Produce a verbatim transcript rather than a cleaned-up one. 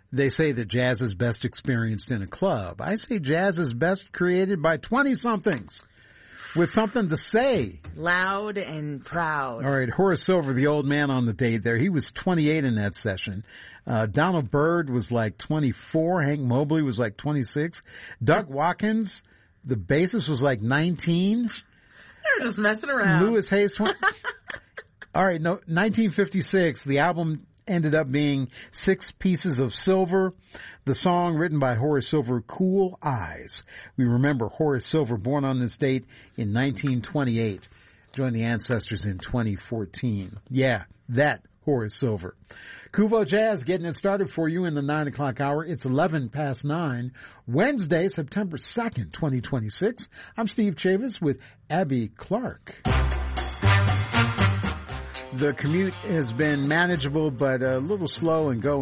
They say that jazz is best experienced in a club. I say jazz is best created by twenty-somethings with something to say. Loud and proud. All right, Horace Silver, the old man on the date there, he was twenty-eight in that session. Uh, Donald Byrd was like twenty-four. Hank Mobley was like twenty-six. Doug Watkins, the bassist, was like nineteen. They're just messing around. Louis Hayes, twenty. All right, no, nineteen fifty-six, the album ended up being Six Pieces of Silver. The song written by Horace Silver, Cool Eyes. We remember Horace Silver, born on this date in nineteen twenty-eight. Joined the Ancestors in twenty fourteen. Yeah, that Horace Silver. Kuvo Jazz getting it started for you in the nine o'clock hour. It's eleven past nine. Wednesday, September second, twenty twenty-six. I'm Steve Chavis with Abby Clark. The commute has been manageable, but a little slow and go